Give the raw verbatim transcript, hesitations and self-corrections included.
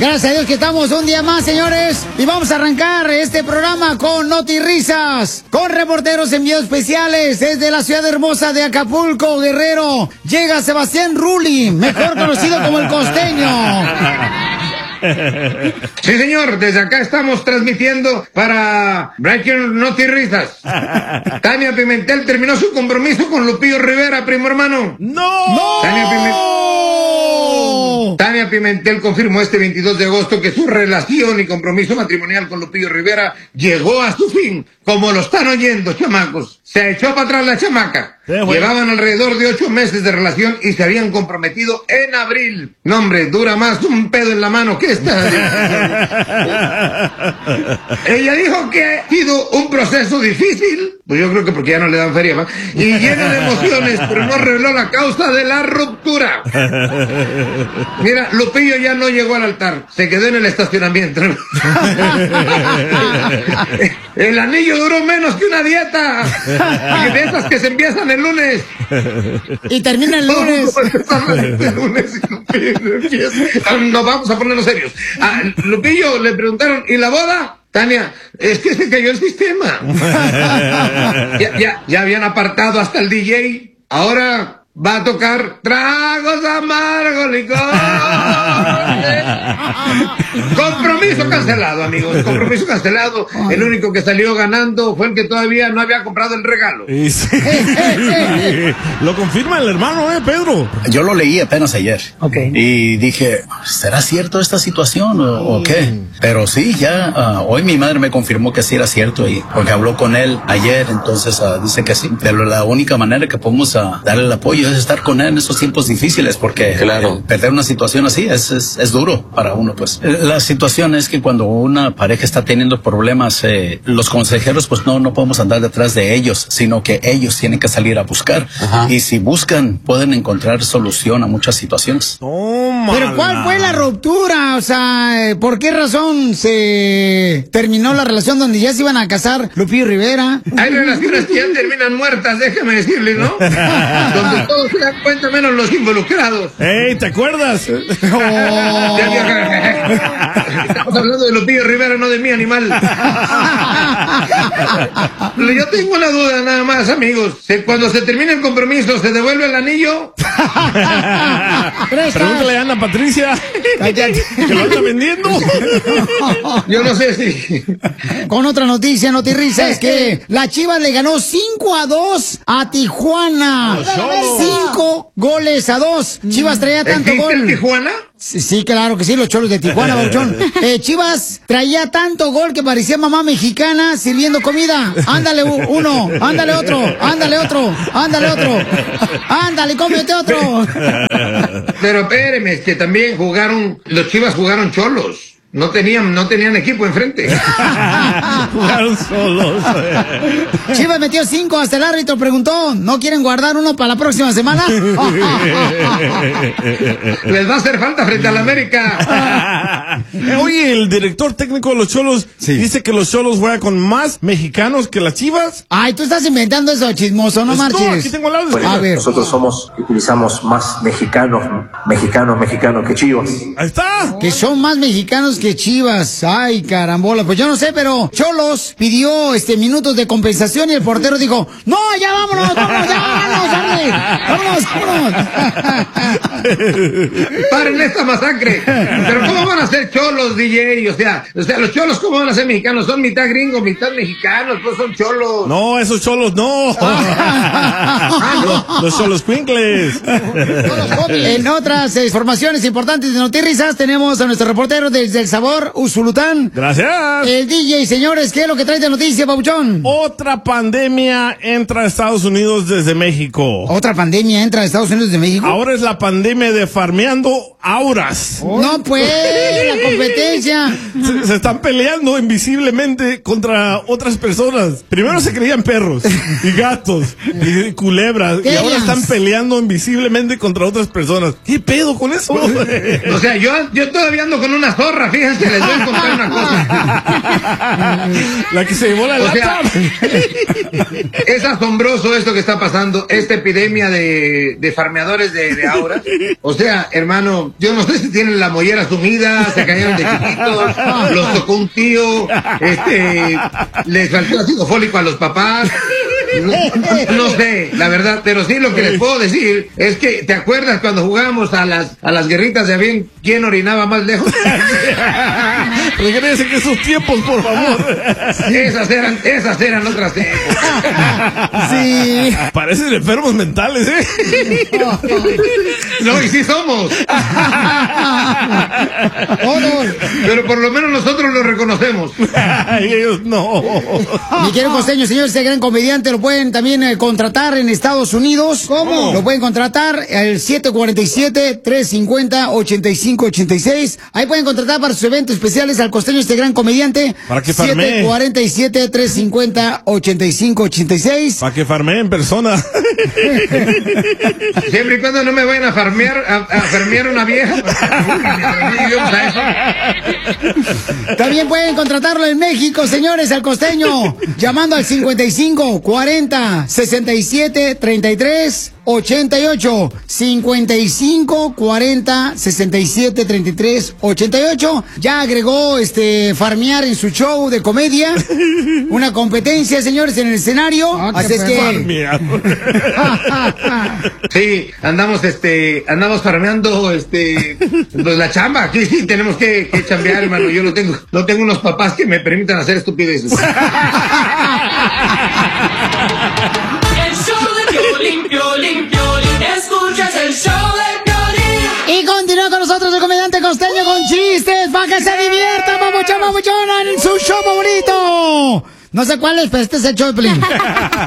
Gracias a Dios que estamos un día más, señores. Y vamos a arrancar este programa con Notirrisas, con reporteros enviados especiales desde la ciudad hermosa de Acapulco, Guerrero. Llega Sebastián Rulli, mejor conocido como el Costeño. Sí, señor, desde acá estamos transmitiendo para Breaking Notirrisas. Tania Pimentel terminó su compromiso con Lupillo Rivera, primo hermano. ¡No! ¡No! Tania Pimentel... Tania Pimentel confirmó este veintidós de agosto que su relación y compromiso matrimonial con Lupillo Rivera llegó a su fin. Como lo están oyendo, chamacos. Se echó para atrás la chamaca. Sí, bueno. Llevaban alrededor de ocho meses de relación y se habían comprometido en abril. No, hombre, dura más un pedo en la mano que esta. Ella dijo que ha sido un proceso difícil, pues yo creo que porque ya no le dan feria, ¿va? Y lleno de emociones, pero no reveló la causa de la ruptura. Mira, Lupillo ya no llegó al altar, se quedó en el estacionamiento. El anillo duró menos que una dieta. Y de esas que se empiezan el lunes y termina el lunes. El lunes Nos vamos a ponernos serios. A Lupillo le preguntaron, ¿y la boda? Tania, es que se cayó el sistema. ya, ya, ya habían apartado hasta el D J. Ahora va a tocar tragos amargos, licor. Compromiso cancelado, amigos. Compromiso cancelado. El único que salió ganando fue el que todavía no había comprado el regalo. Sí. Lo confirma el hermano, eh, Pedro. Yo lo leí apenas ayer. Okay. Y dije, ¿será cierto esta situación o, o qué? Pero sí, ya uh, hoy mi madre me confirmó que sí era cierto, y porque habló con él ayer, entonces uh, dice que sí. Pero la única manera que podemos uh, darle el apoyo es estar con él en esos tiempos difíciles, porque claro, eh, perder una situación así es, es, es duro para uno, pues. La situación es que cuando una pareja está teniendo problemas, eh, los consejeros, pues no, no podemos andar detrás de ellos, sino que ellos tienen que salir a buscar. Ajá. Y si buscan, pueden encontrar solución a muchas situaciones. Tómala. Pero ¿cuál fue la ruptura? O sea, ¿por qué razón se terminó la relación donde ya se iban a casar Lupillo Rivera? Hay relaciones que ya terminan muertas, déjame decirle, ¿no? Donde todos se dan cuenta, menos los involucrados. ¡Ey, ¿te acuerdas? Oh. Estamos hablando de Lupillo Rivera, no de mi animal. Yo tengo una duda nada más, amigos. Cuando se termina el compromiso, ¿se devuelve el anillo? Pregúntale a Ana Patricia. ¿Que lo anda vendiendo? Yo no sé si... Con otra noticia, Notirrisa, es que la Chivas le ganó cinco a dos a Tijuana. cinco goles a dos. Chivas traía tanto gol. ¿En Tijuana? Sí, sí, claro que sí, los Cholos de Tijuana, Bauchón. Eh, Chivas traía tanto gol que parecía mamá mexicana sirviendo comida. Ándale uno, ándale otro, ándale otro, ándale otro. Ándale, cómete otro. Pero espéreme, es que también jugaron, los Chivas jugaron cholos. No tenían, no tenían equipo enfrente. Jugaron solos. Chivas metió cinco, hasta el árbitro preguntó, ¿no quieren guardar uno para la próxima semana? Les va a hacer falta frente a la América. Oye, el director técnico de los Cholos sí. dice que los Cholos juegan con más mexicanos que las Chivas. Ay, tú estás inventando eso, chismoso, no marches. No, aquí tengo el audio. Pues, a ver. Nosotros somos, utilizamos más mexicanos, mexicanos, mexicanos que Chivas. Ahí está. Que son más mexicanos que Chivas. Ay, carambola. Pues yo no sé, pero Cholos pidió este minutos de compensación y el portero dijo, no, ya vámonos, vámonos, ya vámonos, vámonos, vámonos. Paren esta masacre. Pero ¿cómo van a ser Cholos, D J? O sea, o sea, los Cholos, ¿cómo van a ser mexicanos? Son mitad gringos, mitad mexicanos, pues son Cholos. No, esos Cholos no. Los Cholos Quincles. En otras informaciones importantes de Notirrisas tenemos a nuestro reportero desde El Sabor, Usulután. Gracias. El D J, señores, ¿qué es lo que trae de noticia, Pabuchón? Otra pandemia entra a Estados Unidos desde México. ¿Otra pandemia entra a Estados Unidos desde México? Ahora es la pandemia de farmeando auras. Oh. No, pues, la competencia. Se, se están peleando invisiblemente contra otras personas. Primero se creían perros y gatos y culebras. Y ahora están peleando invisiblemente contra otras personas. ¿Qué pedo con eso? O sea, yo, yo todavía ando con una zorra, fíjate. fíjense, les voy a contar una cosa. La que se llevó la o lata. sea, es asombroso esto que está pasando, esta epidemia de, de farmeadores de, de ahora. O sea, hermano, yo no sé si tienen la mollera sumida, se cayeron de chiquitos, los tocó un tío, este, les faltó ácido fólico a los papás. No, no sé, la verdad, pero sí lo que les puedo decir es que, ¿te acuerdas cuando jugábamos a las a las guerritas de avión, quién orinaba más lejos? Regresen que esos tiempos, por favor. Esas eran, esas eran otras épocas. Sí. Parecen enfermos mentales, ¿eh? No, y sí somos. Pero por lo menos nosotros lo reconocemos. Ellos no. Mi querido costeño, señor, este gran comediante lo pueden también eh, contratar en Estados Unidos. ¿Cómo? Lo pueden contratar al siete cuatro siete, tres cinco cero, ocho cinco ocho seis. Ahí pueden contratar para sus eventos especiales al costeño, este gran comediante. Para que farmee. siete cuatro siete, tres cinco cero, ocho cinco ocho seis. Para que farmee en persona. Siempre y cuando no me vayan a farmear, a, a farmear una vieja. También pueden contratarlo en México, señores, al costeño, llamando al cincuenta y cinco, cuarenta, sesenta y siete, treinta y tres, ochenta y ocho. cincuenta y cinco, cuarenta, sesenta y siete, treinta y tres, ochenta y ocho. Ya agregó este farmear en su show de comedia. Una competencia, señores, en el escenario. Ah, Así es que Farmear. Sí, andamos este, andamos farmeando este pues la chamba. Sí, sí, tenemos que, que chambear, hermano. Yo no tengo, no tengo unos papás que me permitan hacer estupideces. El show de Piolín, Piolín, Piolín. Escuchas el show de Piolín. Y continúa con nosotros el comediante costeño con chistes para que se diviertan, papuchón, papuchona, en su show favorito. No sé cuál es, pero este es el show de Piolín.